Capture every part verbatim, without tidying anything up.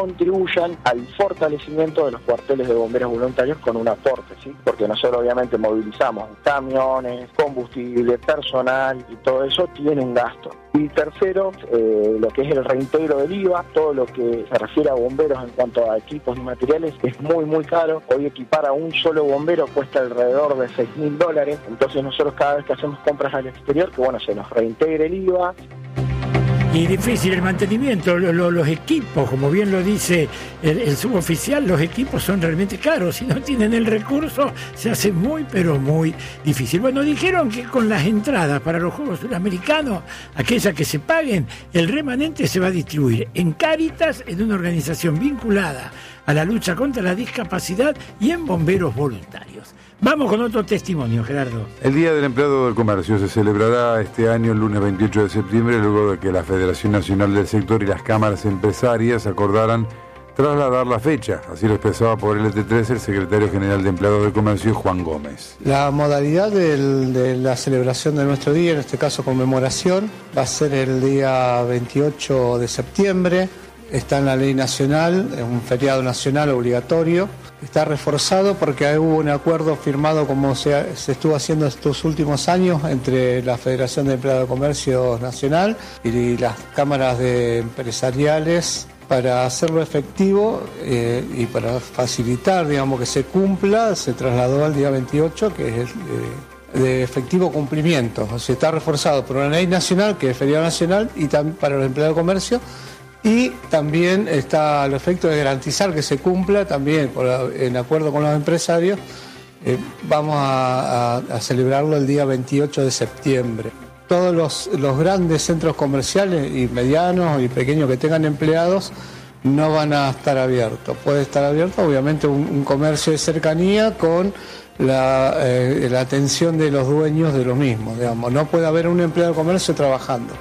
contribuyan al fortalecimiento de los cuarteles de bomberos voluntarios con un aporte, ¿sí? Porque nosotros obviamente movilizamos camiones, combustible, personal y todo eso tiene un gasto. Y tercero, eh, lo que es el reintegro del I V A, todo lo que se refiere a bomberos en cuanto a equipos y materiales es muy muy caro. Hoy equipar a un solo bombero cuesta alrededor de seis mil dólares, entonces nosotros cada vez que hacemos compras al exterior, que bueno, se nos reintegre el I V A. Y difícil el mantenimiento, los, los, los equipos, como bien lo dice el, el suboficial, los equipos son realmente caros, si no tienen el recurso se hace muy pero muy difícil. Bueno, dijeron que con las entradas para los Juegos Suramericanos, aquellas que se paguen, el remanente se va a distribuir en Cáritas, en una organización vinculada a la lucha contra la discapacidad y en bomberos voluntarios. Vamos con otro testimonio, Gerardo. El Día del Empleado del Comercio se celebrará este año, el lunes veintiocho de septiembre, luego de que la Federación Nacional del Sector y las cámaras empresarias acordaran trasladar la fecha. Así lo expresaba por L T tres el secretario general de Empleados del Comercio, Juan Gómez. La modalidad del, de la celebración de nuestro día, en este caso conmemoración, va a ser el día veintiocho de septiembre. Está en la ley nacional, es un feriado nacional obligatorio. Está reforzado porque hubo un acuerdo firmado, como se, se estuvo haciendo estos últimos años, entre la Federación de Empleados de Comercio Nacional y las cámaras de empresariales para hacerlo efectivo eh, y para facilitar, digamos, que se cumpla. Se trasladó al día veintiocho, que es el, eh, de efectivo cumplimiento. O sea, está reforzado por una ley nacional, que es feriado nacional, y también para los empleados de comercio. Y también está al efecto de garantizar que se cumpla también, por, en acuerdo con los empresarios, eh, vamos a, a, a celebrarlo el día veintiocho de septiembre. Todos los, los grandes centros comerciales y medianos y pequeños que tengan empleados no van a estar abiertos. Puede estar abierto obviamente un, un comercio de cercanía con la, eh, la atención de los dueños de los mismos, digamos. No puede haber un empleado de comercio trabajando.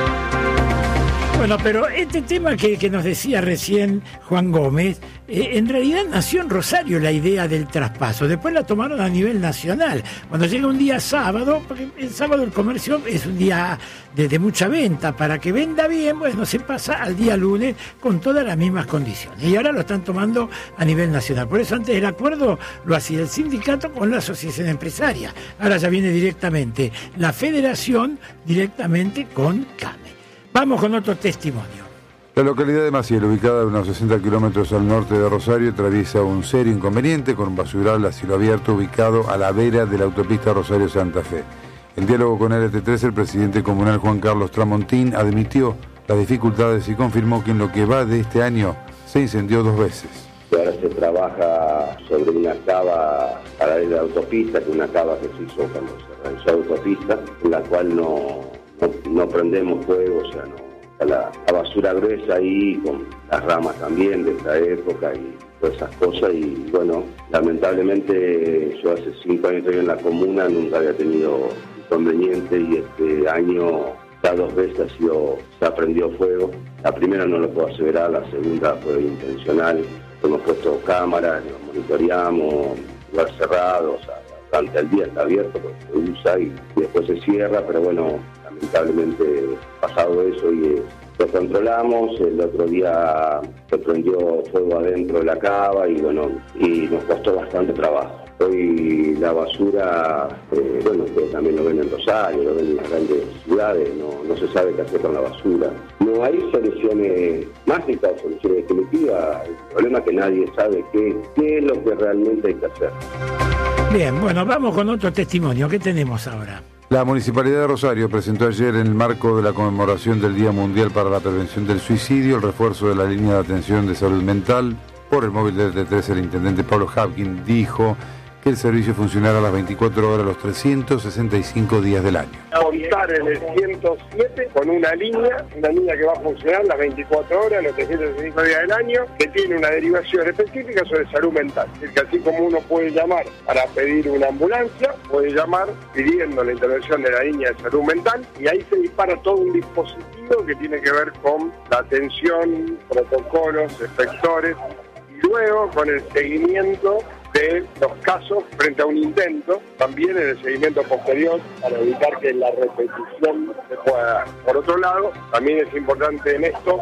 Bueno, pero este tema que, que nos decía recién Juan Gómez, eh, en realidad nació en Rosario la idea del traspaso, después la tomaron a nivel nacional. Cuando llega un día sábado, porque el sábado el comercio es un día de, de mucha venta, para que venda bien, bueno, se pasa al día lunes con todas las mismas condiciones. Y ahora lo están tomando a nivel nacional. Por eso antes el acuerdo lo hacía el sindicato con la asociación empresaria. Ahora ya viene directamente la federación, directamente con CAME. Vamos con otro testimonio. La localidad de Maciel, ubicada a unos sesenta kilómetros al norte de Rosario, atraviesa un serio inconveniente con un basural a cielo abierto ubicado a la vera de la autopista Rosario-Santa Fe. En diálogo con L T tres, el presidente comunal Juan Carlos Tramontín admitió las dificultades y confirmó que en lo que va de este año se incendió dos veces. Ahora se trabaja sobre una cava paralela de la autopista, que es una cava que se hizo cuando se realizó la autopista, en la cual no... No, no prendemos fuego, o sea, no. La, la basura gruesa ahí, con las ramas también de esa época y todas esas cosas. Y bueno, lamentablemente yo hace cinco años estoy en la comuna, nunca había tenido inconveniente y este año ya dos veces ha sido, se ha prendido fuego. La primera no lo puedo aseverar, la segunda fue intencional. Hemos puesto cámaras, lo monitoreamos, lugar cerrado, o sea, durante el día está abierto porque se usa y, y después se cierra, pero bueno, lamentablemente pasado eso y eh, lo controlamos. El otro día se prendió fuego adentro de la cava y bueno, y nos costó bastante trabajo. Hoy la basura, eh, bueno, ustedes también lo ven en Rosario, lo ven en las grandes ciudades, no, no se sabe qué hacer con la basura. No hay soluciones mágicas o soluciones definitivas, el problema es que nadie sabe qué, qué es lo que realmente hay que hacer. Bien, bueno, vamos con otro testimonio. ¿Qué tenemos ahora? La Municipalidad de Rosario presentó ayer, en el marco de la conmemoración del Día Mundial para la Prevención del Suicidio, el refuerzo de la línea de atención de salud mental. Por el móvil de L T tres, el intendente Pablo Hapkin dijo que el servicio funcionará a las veinticuatro horas los trescientos sesenta y cinco días del año. Contar en el ciento siete con una línea, una línea que va a funcionar las veinticuatro horas, los trescientos sesenta y cinco días del año, que tiene una derivación específica sobre salud mental. Es decir, que así como uno puede llamar para pedir una ambulancia, puede llamar pidiendo la intervención de la línea de salud mental y ahí se dispara todo un dispositivo que tiene que ver con la atención, protocolos, efectores y luego con el seguimiento de los casos frente a un intento, también en el seguimiento posterior para evitar que la repetición se pueda dar. Por otro lado, también es importante en esto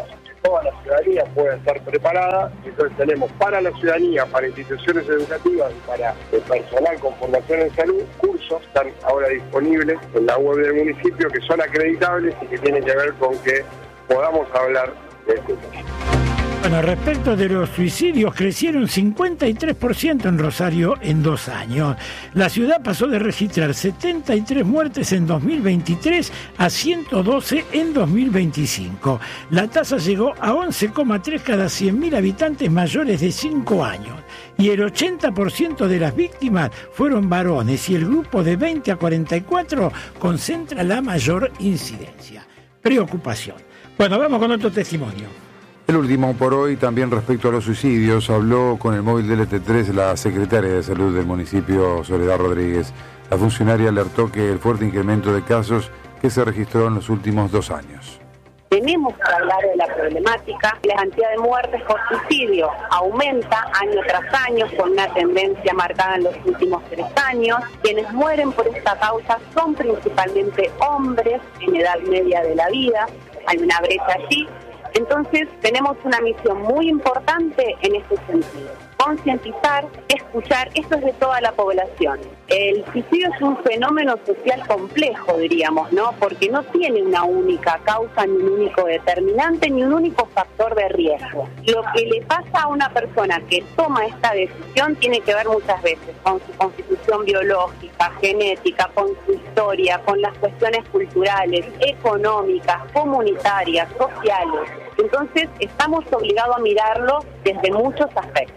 toda la ciudadanía pueda estar preparada. Entonces tenemos para la ciudadanía, para instituciones educativas y para el personal con formación en salud, cursos están ahora disponibles en la web del municipio que son acreditables y que tienen que ver con que podamos hablar de este tema. Bueno, respecto de los suicidios, crecieron cincuenta y tres por ciento en Rosario en dos años. La ciudad pasó de registrar setenta y tres muertes en dos mil veintitrés a ciento doce en dos mil veinticinco. La tasa llegó a once coma tres cada cien mil habitantes mayores de cinco años. Y el ochenta por ciento de las víctimas fueron varones y el grupo de veinte a cuarenta y cuatro concentra la mayor incidencia. Preocupación. Bueno, vamos con otro testimonio. El último por hoy, también respecto a los suicidios, habló con el móvil del L T tres la secretaria de Salud del municipio, Soledad Rodríguez. La funcionaria alertó que el fuerte incremento de casos que se registró en los últimos dos años. Tenemos que hablar de la problemática. La cantidad de muertes por suicidio aumenta año tras año con una tendencia marcada en los últimos tres años. Quienes mueren por esta causa son principalmente hombres en edad media de la vida. Hay una brecha allí. Entonces tenemos una misión muy importante en este sentido. Concientizar, escuchar, esto es de toda la población. El suicidio es un fenómeno social complejo, diríamos, ¿no? Porque no tiene una única causa, ni un único determinante, ni un único factor de riesgo. Lo que le pasa a una persona que toma esta decisión tiene que ver muchas veces con su constitución biológica, genética, con su historia, con las cuestiones culturales, económicas, comunitarias, sociales. Entonces estamos obligados a mirarlo desde muchos aspectos.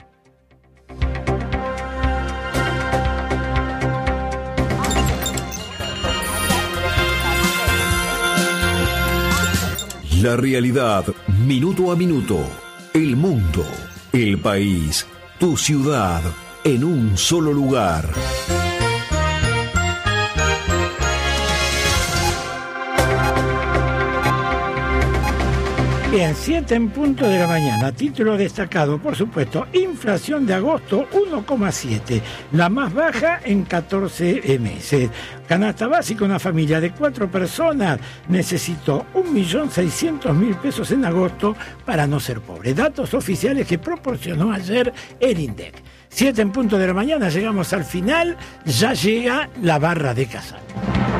La realidad, minuto a minuto. El mundo, el país, tu ciudad, en un solo lugar. Bien, siete en punto de la mañana. Título destacado, por supuesto, inflación de agosto uno coma siete, la más baja en catorce meses. Canasta básica, una familia de cuatro personas necesitó un millón seiscientos mil pesos en agosto para no ser pobre. Datos oficiales que proporcionó ayer el INDEC. siete en punto de la mañana, llegamos al final, ya llega la barra de Casal.